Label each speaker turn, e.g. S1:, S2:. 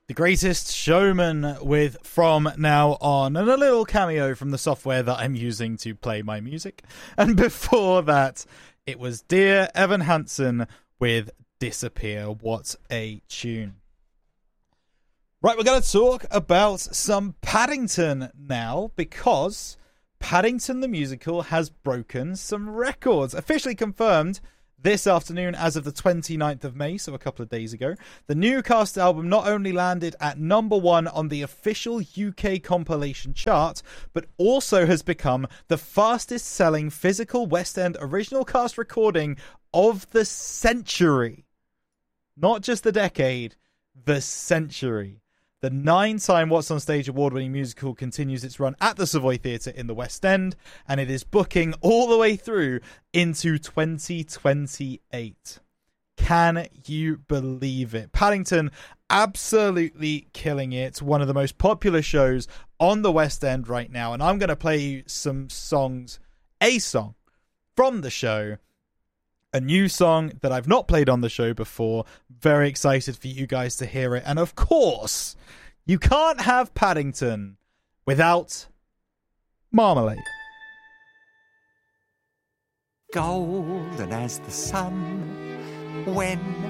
S1: The Greatest Showman with From Now On, and a little cameo from the software that I'm using to play my music. And before that, it was Dear Evan Hansen with Disappear. What a tune. Right, we're going to talk about some Paddington now, because Paddington the Musical has broken some records. Officially confirmed this afternoon as of the 29th of May, so a couple of days ago. The new cast album not only landed at number 1 on the official UK compilation chart, but also has become the fastest selling physical West End original cast recording of the century. Not just the decade, the century. The 9-time What's on Stage award-winning musical continues its run at the Savoy Theatre in the West End, and it is booking all the way through into 2028. Can you believe it? Paddington absolutely killing it. One of the most popular shows on the West End right now, and I'm going to play you some songs, a song from the show. A new song that I've not played on the show before. Very excited for you guys to hear it. And of course, you can't have Paddington without Marmalade.
S2: Golden as the sun when